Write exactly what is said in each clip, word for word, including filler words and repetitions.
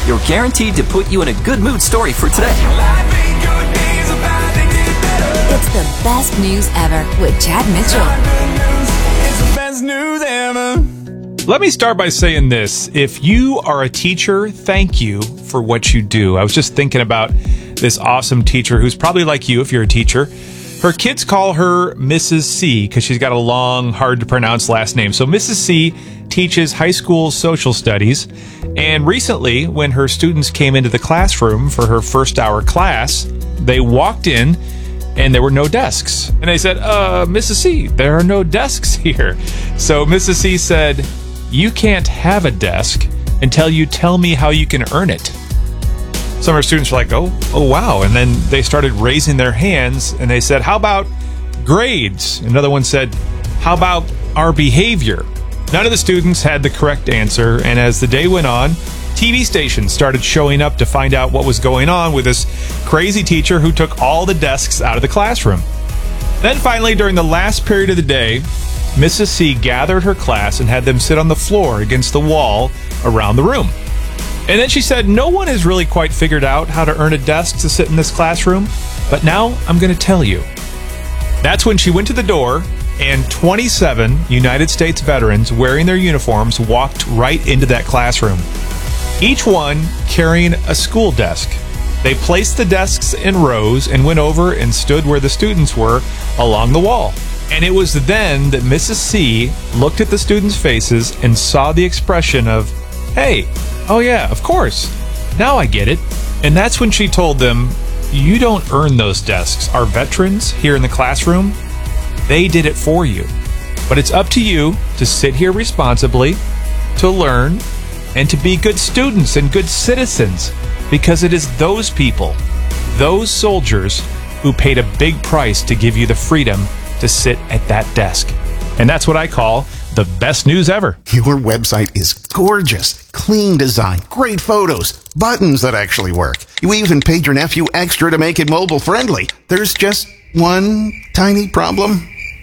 you're guaranteed to put you in a good mood story for today. It's the best news ever with Chad Mitchell. It's the best news ever. Let me start by saying this. If you are a teacher, thank you for what you do. I was just thinking about this awesome teacher who's probably like you if you're a teacher. Her kids call her Missus C because she's got a long, hard-to-pronounce last name. So Missus C teaches high school social studies. And recently, when her students came into the classroom for her first hour class, they walked in and there were no desks. And they said, uh, Missus C, there are no desks here. So Missus C said, you can't have a desk until you tell me how you can earn it. Some of our students were like, oh, oh, wow. And then they started raising their hands and they said, how about grades? Another one said, how about our behavior? None of the students had the correct answer. And as the day went on, T V stations started showing up to find out what was going on with this crazy teacher who took all the desks out of the classroom. Then finally, during the last period of the day, Missus C gathered her class and had them sit on the floor against the wall around the room. And then she said, no one has really quite figured out how to earn a desk to sit in this classroom, but now I'm going to tell you. That's when she went to the door and twenty-seven United States veterans wearing their uniforms walked right into that classroom, each one carrying a school desk. They placed the desks in rows and went over and stood where the students were along the wall. And it was then that Missus C looked at the students' faces and saw the expression of, hey, oh yeah, of course, now I get it. And that's when she told them, you don't earn those desks. Our veterans here in the classroom, they did it for you. But it's up to you to sit here responsibly, to learn, and to be good students and good citizens, because it is those people, those soldiers, who paid a big price to give you the freedom to sit at that desk. And that's what I call the best news ever. Your website is gorgeous. Clean design, great photos, buttons that actually work. You even paid your nephew extra to make it mobile friendly. There's just one tiny problem.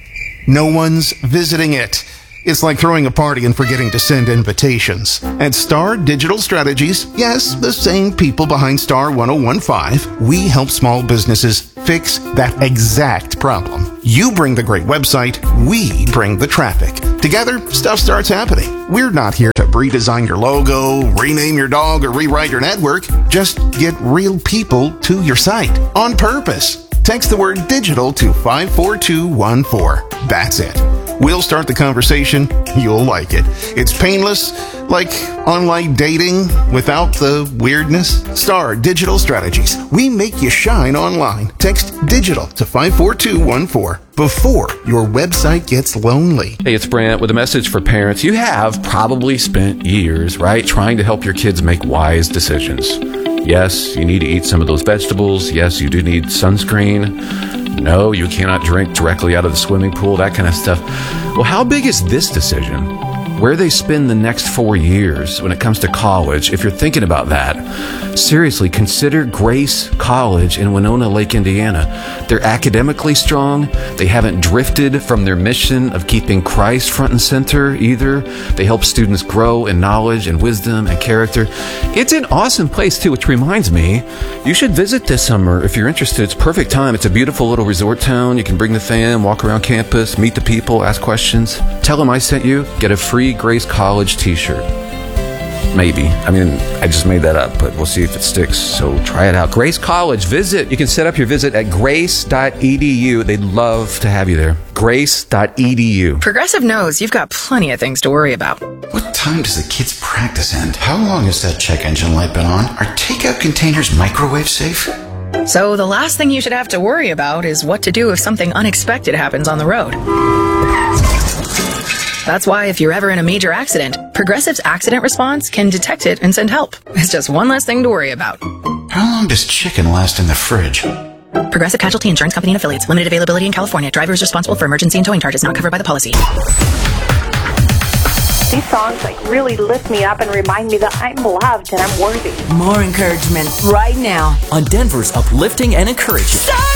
No one's visiting it. It's like throwing a party and forgetting to send invitations. At Star Digital Strategies, yes, the same people behind Star one oh one five, we help small businesses fix that exact problem. You bring the great website, we bring the traffic. Together, stuff starts happening. We're not here to redesign your logo, rename your dog, or rewrite your network. Just get real people to your site on purpose. Text the word digital to five four two one four. That's it. We'll start the conversation. You'll like it. It's painless, like online dating without the weirdness. Star Digital Strategies. We make you shine online. Text digital to five four two one four before your website gets lonely. Hey, it's Brant with a message for parents. You have probably spent years, right, trying to help your kids make wise decisions. Yes, you need to eat some of those vegetables. Yes, you do need sunscreen. No, you cannot drink directly out of the swimming pool, that kind of stuff. Well, how big is this decision? Where they spend the next four years when it comes to college, if you're thinking about that, seriously, consider Grace College in Winona Lake, Indiana. They're academically strong. They haven't drifted from their mission of keeping Christ front and center either. They help students grow in knowledge and wisdom and character. It's an awesome place, too, which reminds me, you should visit this summer if you're interested. It's a perfect time. It's a beautiful little resort town. You can bring the fam, walk around campus, meet the people, ask questions. Tell them I sent you. Get a free Grace College t-shirt. Maybe. I mean, I just made that up, but we'll see if it sticks. So try it out. Grace College. Visit. You can set up your visit at grace dot e d u. They'd love to have you there. grace dot e d u. Progressive knows you've got plenty of things to worry about. What time does the kids' practice end? How long has that check engine light been on? Are takeout containers microwave safe? So the last thing you should have to worry about is what to do if something unexpected happens on the road. That's why if you're ever in a major accident, Progressive's accident response can detect it and send help. It's just one less thing to worry about. How long does chicken last in the fridge? Progressive Casualty Insurance Company and Affiliates. Limited availability in California. Driver is responsible for emergency and towing charges not covered by the policy. These songs like really lift me up and remind me that I'm loved and I'm worthy. More encouragement right now on Denver's Uplifting and Encouraging. Start